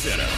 setup.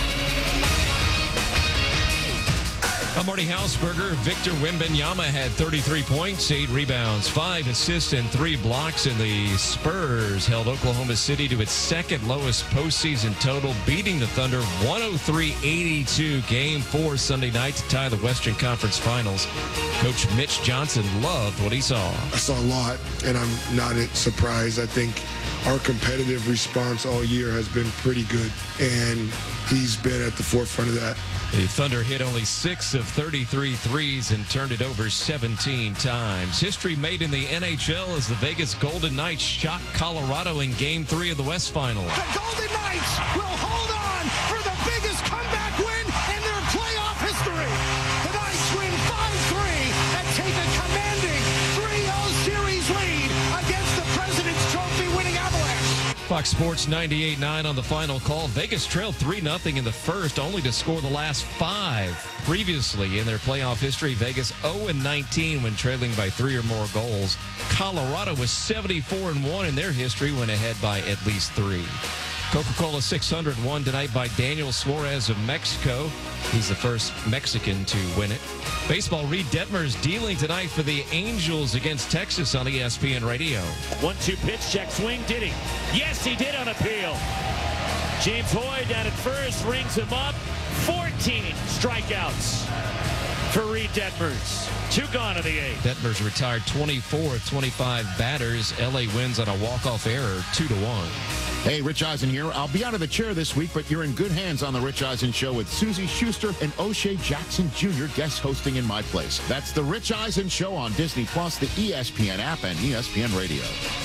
I'm Marty Hausberger. Victor Wembanyama had 33 points, 8 rebounds, 5 assists, and 3 blocks. And the Spurs held Oklahoma City to its second lowest postseason total, beating the Thunder 103-82. Game 4 Sunday night to tie the Western Conference Finals. Coach Mitch Johnson loved what he saw. I saw a lot, and I'm not surprised. I think our competitive response all year has been pretty good, and he's been at the forefront of that. The Thunder hit only 6 of 33 threes and turned it over 17 times. History made in the NHL as the Vegas Golden Knights shocked Colorado in Game 3 of the West Final. The Golden Knights will hold on for the biggest comeback win in their playoff history. The Knights win 5-3 and take a commanding 3-0 series lead against the President's Trophy winning Avalanche. Fox Sports 98.9 on the final call. Vegas trailed 3-0 in the first, only to score the last 5. Previously in their playoff history, Vegas 0-19 when trailing by 3 or more goals. Colorado was 74-1 in their history when ahead by at least 3. Coca-Cola 600 won tonight by Daniel Suarez of Mexico. He's the first Mexican to win it. Baseball, Reed Detmers dealing tonight for the Angels against Texas on ESPN Radio. 1-2 pitch, check swing, did he? Yes, he did on appeal. James Hoy down at first, rings him up. 14 strikeouts for Reed Detmers. 2 gone in the 8th. Detmers retired 24 of 25 batters. LA wins on a walk-off error, 2-1. Hey, Rich Eisen here. I'll be out of the chair this week, but you're in good hands on The Rich Eisen Show with Susie Schuster and O'Shea Jackson Jr. guest hosting in my place. That's The Rich Eisen Show on Disney+, the ESPN app, and ESPN Radio.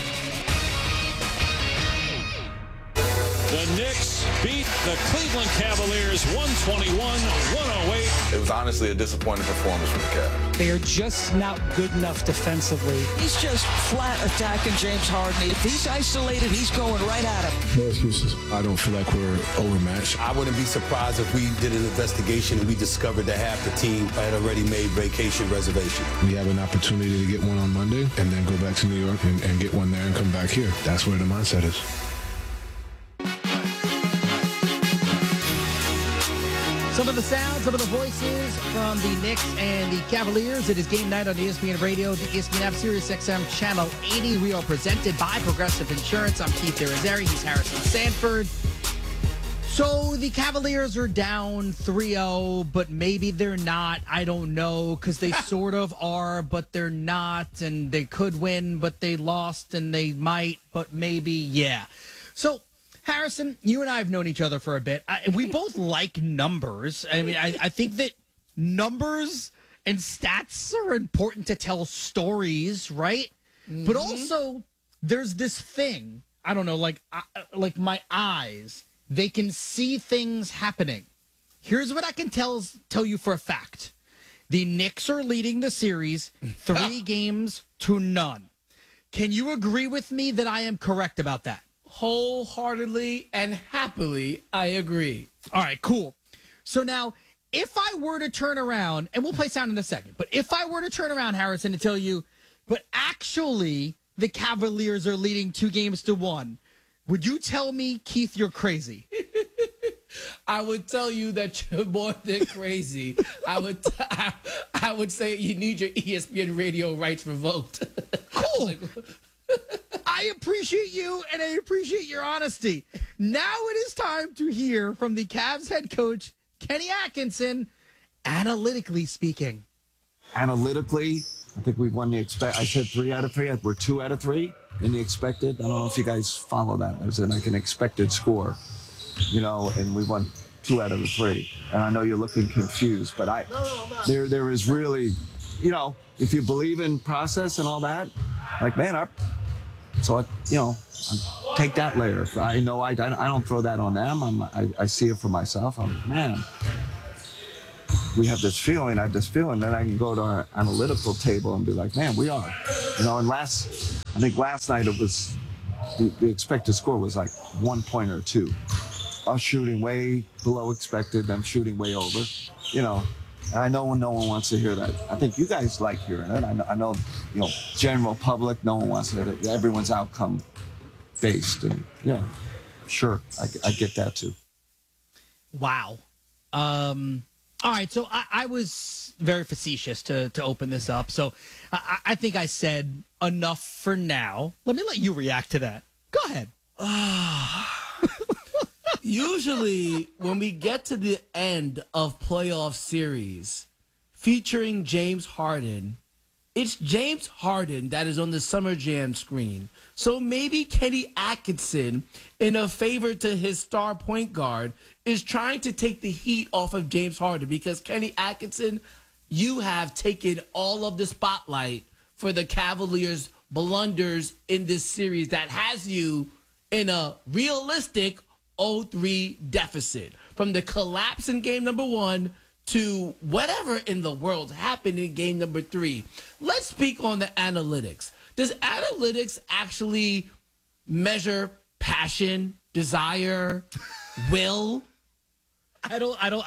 The Knicks beat the Cleveland Cavaliers 121-108. It was honestly a disappointing performance from the Cavs. They are just not good enough defensively. He's just flat attacking James Harden. If he's isolated, he's going right at him. No excuses. I don't feel like we're overmatched. I wouldn't be surprised if we did an investigation and we discovered that half the team had already made vacation reservations. We have an opportunity to get one on Monday and then go back to New York and get one there and come back here. That's where the mindset is. Some of the sounds, some of the voices from the Knicks and the Cavaliers. It is game night on ESPN Radio, the ESPN app, Sirius XM Channel 80. We are presented by Progressive Insurance. I'm Keith Irizarry. He's Harrison Sanford. So the Cavaliers are down 3-0, but maybe they're not. I don't know, because they sort of are, but they're not. And they could win, but they lost, and they might, but maybe, yeah. So, Harrison, you and I have known each other for a bit. We both like numbers. I mean, I think that numbers and stats are important to tell stories, right? Mm-hmm. But also, there's this thing, I don't know, like my eyes, they can see things happening. Here's what I can tell you for a fact. The Knicks are leading the series 3-0. Can you agree with me that I am correct about that? Wholeheartedly and happily, I agree. All right, cool. So now, if I were to turn around, and we'll play sound in a second, but if I were to turn around, Harrison, and tell you, but actually the Cavaliers are leading 2-1, would you tell me, Keith, you're crazy? I would tell you that you're more than crazy. I would say you need your ESPN radio rights revoked. Cool. I appreciate you, and I appreciate your honesty. Now it is time to hear from the Cavs head coach, Kenny Atkinson, analytically speaking. Analytically, I think we won the I said 3 out of 3. We're 2 out of 3 in the expected. I don't know if you guys follow that. As in like an expected score, and we won 2 out of the 3. And I know you're looking confused, but there is really, if you believe in process and all that, like, man, so, take that layer. I know I don't throw that on them. I see it for myself. Man, we have this feeling. I have this feeling. Then I can go to our analytical table and be like, man, we are. And I think last night it was, the expected score was like 1 point or 2. Us shooting way below expected, them shooting way over. And I know no one wants to hear that. I think you guys like hearing it. I know, general public, no one wants to hear it. Everyone's outcome based. And, sure, I get that too. Wow. All right, so I was very facetious to open this up. So I think I said enough for now. Let me let you react to that. Go ahead. Usually, when we get to the end of playoff series featuring James Harden, it's James Harden that is on the Summer Jam screen. So maybe Kenny Atkinson, in a favor to his star point guard, is trying to take the heat off of James Harden, because Kenny Atkinson, you have taken all of the spotlight for the Cavaliers' blunders in this series that has you in a realistic 0-3 deficit. From the collapse in game number 1 to whatever in the world happened in game number 3. Let's speak on the analytics. Does analytics actually measure passion, desire, will? I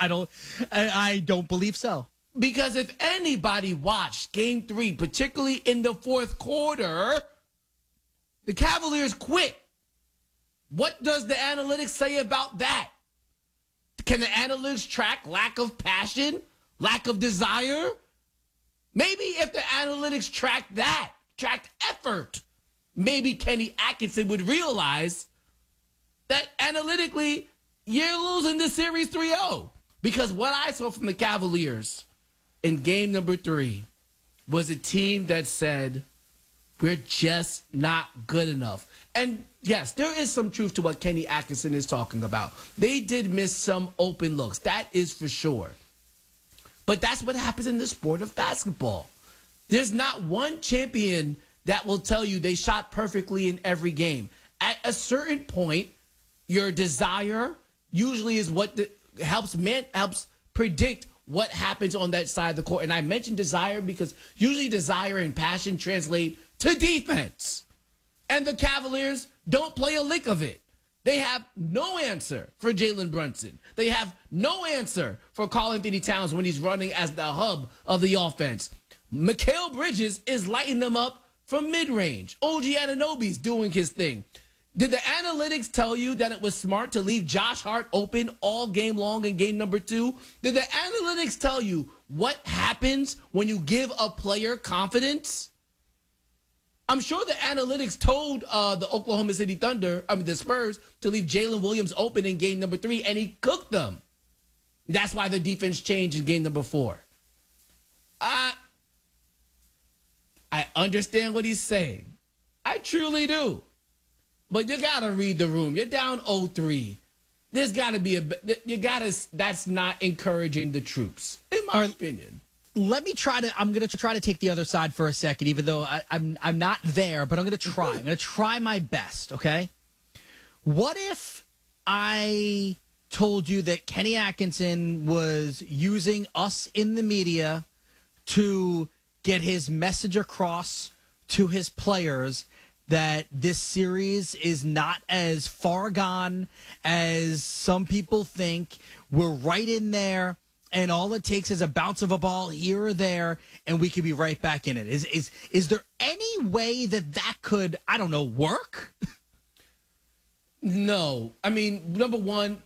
don't believe so. Because if anybody watched game 3, particularly in the fourth quarter, the Cavaliers quit. What does the analytics say about that? Can the analytics track lack of passion, lack of desire? Maybe if the analytics tracked effort, maybe Kenny Atkinson would realize that analytically you're losing the series 3-0. Because what I saw from the Cavaliers in game number 3 was a team that said, we're just not good enough. And yes, there is some truth to what Kenny Atkinson is talking about. They did miss some open looks. That is for sure. But that's what happens in the sport of basketball. There's not one champion that will tell you they shot perfectly in every game. At a certain point, your desire usually is what helps predict what happens on that side of the court. And I mentioned desire because usually desire and passion translate to defense. And the Cavaliers don't play a lick of it. They have no answer for Jalen Brunson. They have no answer for Karl-Anthony Towns when he's running as the hub of the offense. Mikal Bridges is lighting them up from mid-range. OG Anunoby's doing his thing. Did the analytics tell you that it was smart to leave Josh Hart open all game long in game number 2? Did the analytics tell you what happens when you give a player confidence? I'm sure the analytics told the Oklahoma City Thunder, the Spurs, to leave Jalen Williams open in game number 3, and he cooked them. That's why the defense changed in game number 4. I understand what he's saying. I truly do. But you got to read the room. You're down 0-3. There's got to be that's not encouraging the troops, in my opinion. I'm going to try to take the other side for a second, even though I'm not there, but I'm going to try. I'm going to try my best, okay? What if I told you that Kenny Atkinson was using us in the media to get his message across to his players that this series is not as far gone as some people think? We're right in there, and all it takes is a bounce of a ball here or there, and we could be right back in it. Is there any way that could, I don't know, work? No. I mean, number one,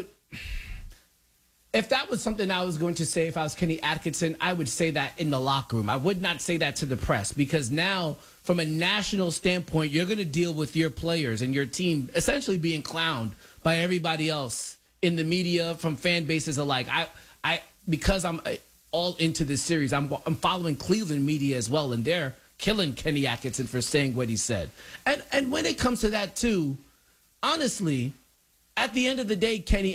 if that was something I was going to say if I was Kenny Atkinson, I would say that in the locker room. I would not say that to the press, because now, from a national standpoint, you're going to deal with your players and your team essentially being clowned by everybody else in the media, from fan bases alike. Because I'm all into this series, I'm following Cleveland media as well, and they're killing Kenny Atkinson for saying what he said. And when it comes to that too, honestly, at the end of the day, Kenny,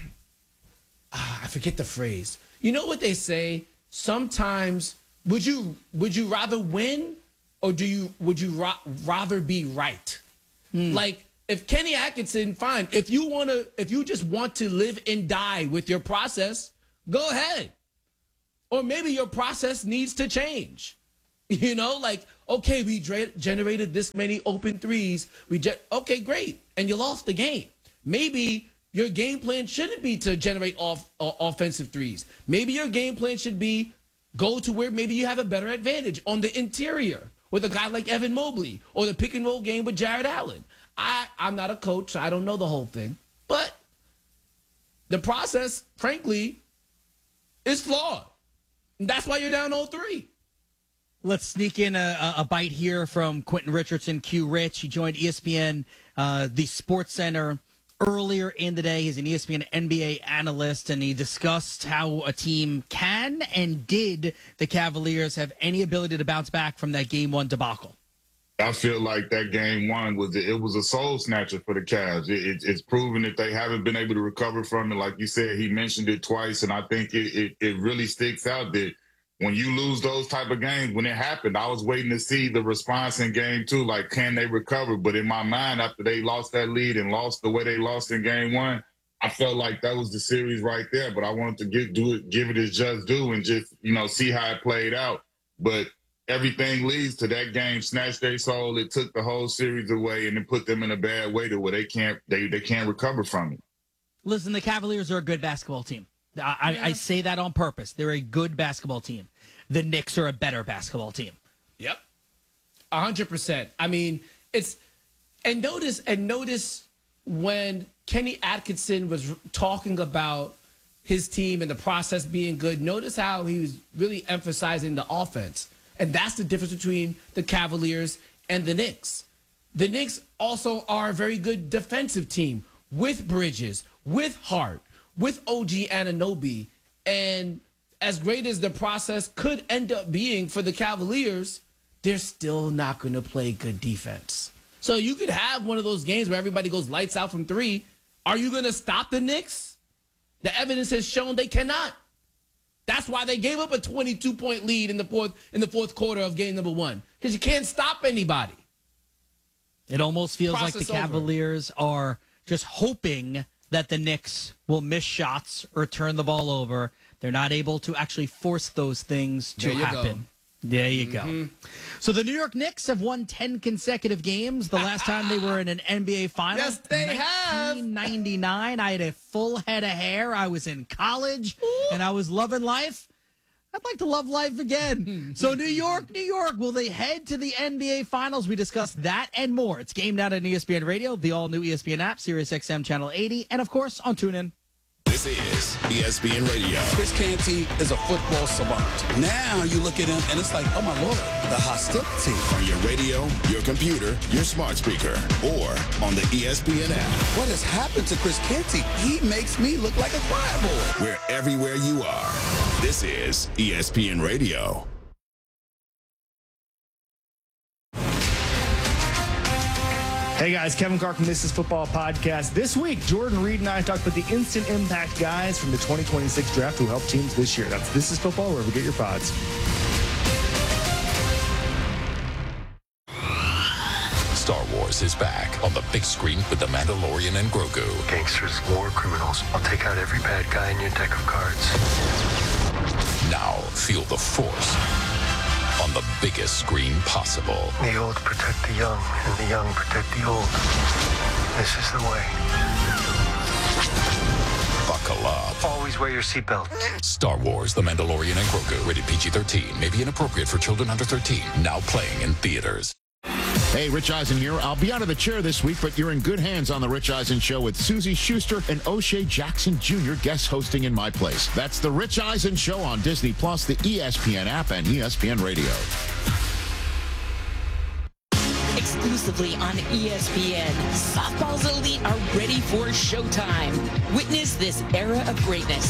I forget the phrase. You know what they say? Sometimes, would you rather win, or would you rather be right? Like, if Kenny Atkinson, fine. If you just want to live and die with your process, go ahead. Or maybe your process needs to change. You know, like, okay, we generated this many open threes. Okay, great. And you lost the game. Maybe your game plan shouldn't be to generate offensive threes. Maybe your game plan should be go to where maybe you have a better advantage on the interior with a guy like Evan Mobley, or the pick and roll game with Jared Allen. I'm not a coach, so I don't know the whole thing. But the process, frankly, is flawed. And that's why you're down 0-3. Let's sneak in a bite here from Quentin Richardson, Q Rich. He joined ESPN, the Sports Center, earlier in the day. He's an ESPN NBA analyst, and he discussed how a team can and did the Cavaliers have any ability to bounce back from that Game 1 debacle. I feel like that Game 1 was a soul snatcher for the Cavs. It's proven that they haven't been able to recover from it. Like you said, he mentioned it twice, and I think it really sticks out that when you lose those type of games, when it happened, I was waiting to see the response in Game 2, like, can they recover? But in my mind, after they lost that lead and lost the way they lost in Game 1, I felt like that was the series right there. But I wanted to give it its just due and just, see how it played out. But everything leads to that game snatched their soul. It took the whole series away and it put them in a bad way to where they can't recover from it. Listen, the Cavaliers are a good basketball team. I say that on purpose. They're a good basketball team. The Knicks are a better basketball team. Yep. 100%. I mean, and notice when Kenny Atkinson was talking about his team and the process being good, notice how he was really emphasizing the offense. And that's the difference between the Cavaliers and the Knicks. The Knicks also are a very good defensive team with Bridges, with Hart, with OG Anunoby. And as great as the process could end up being for the Cavaliers, they're still not going to play good defense. So you could have one of those games where everybody goes lights out from three. Are you going to stop the Knicks? The evidence has shown they cannot. That's why they gave up a 22-point lead in the fourth quarter of game number 1, because you can't stop anybody. It almost feels Process like the Cavaliers are just hoping that the Knicks will miss shots or turn the ball over. They're not able to actually force those things to happen. There you go. So the New York Knicks have won 10 consecutive games. The last time they were in an NBA Finals, yes, they 1999. I had a full head of hair. I was in college, and I was loving life. I'd like to love life again. So New York, will they head to the NBA Finals? We discussed that and more. It's Game Night on ESPN Radio, the all-new ESPN app, SiriusXM Channel 80, and, of course, on TuneIn. This is ESPN Radio. Chris Canty is a football savant. Now you look at him, and it's like, oh, my Lord, the hostility. On your radio, your computer, your smart speaker, or on the ESPN app. What has happened to Chris Canty? He makes me look like a choir boy. We're everywhere you are. This is ESPN Radio. Hey guys, Kevin Carr from This Is Football Podcast. This week, Jordan Reed and I talked about the instant impact guys from the 2026 draft who helped teams this year. That's This Is Football, wherever you get your pods. Star Wars is back on the big screen with The Mandalorian and Grogu. Gangsters, war criminals. I'll take out every bad guy in your deck of cards. Now feel the Force on the biggest screen possible. The old protect the young, and the young protect the old. This is the way. Buckle up. Always wear your seatbelt. Star Wars, The Mandalorian and Grogu. Rated PG-13. May be inappropriate for children under 13. Now playing in theaters. Hey, Rich Eisen here. I'll be out of the chair this week, but you're in good hands on The Rich Eisen Show with Susie Schuster and O'Shea Jackson Jr. guest hosting in my place. That's The Rich Eisen Show on Disney+, the ESPN app, and ESPN Radio. Exclusively on ESPN, softball's elite are ready for showtime. Witness this era of greatness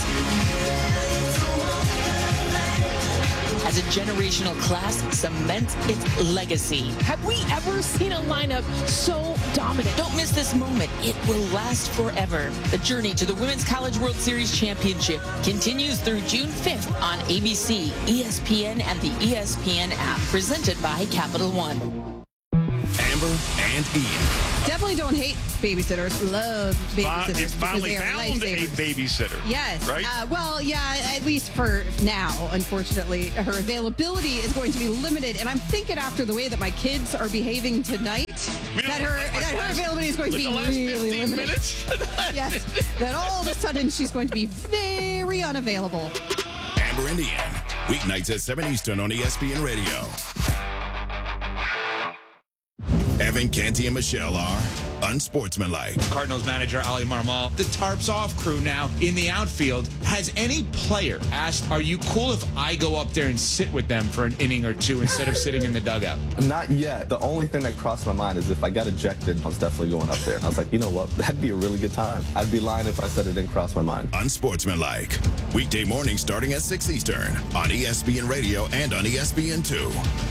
as a generational class cements its legacy. Have we ever seen a lineup so dominant? Don't miss this moment. It will last forever. The journey to the Women's College World Series Championship continues through June 5th on ABC, ESPN, and the ESPN app, presented by Capital One. Amber and Ian. Definitely don't hate babysitters. Love babysitters. You finally found a babysitter. Yes. Right? Well, yeah, at least for now, unfortunately. Her availability is going to be limited. And I'm thinking after the way that my kids are behaving tonight, that her availability is going to be really limited. Yes. That all of a sudden she's going to be very unavailable. Amber and Ian. Weeknights at 7 Eastern on ESPN Radio. Evan, Canty, and Michelle are unsportsmanlike. Cardinals manager Ali Marmol, the tarps off crew now in the outfield. Has any player asked, are you cool if I go up there and sit with them for an inning or two instead of sitting in the dugout? Not yet. The only thing that crossed my mind is if I got ejected, I was definitely going up there. I was like, you know what? That'd be a really good time. I'd be lying if I said it didn't cross my mind. Unsportsmanlike. Weekday mornings starting at 6 Eastern on ESPN Radio and on ESPN2.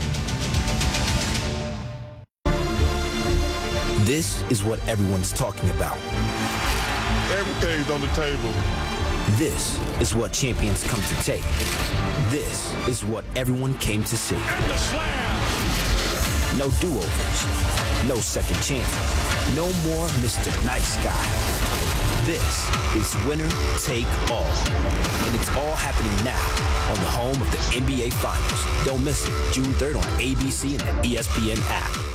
This is what everyone's talking about. Everything's on the table. This is what champions come to take. This is what everyone came to see. And the slam. No do-overs. No second chances. No more Mr. Nice Guy. This is winner take all. And it's all happening now on the home of the NBA Finals. Don't miss it. June 3rd on ABC and the ESPN app.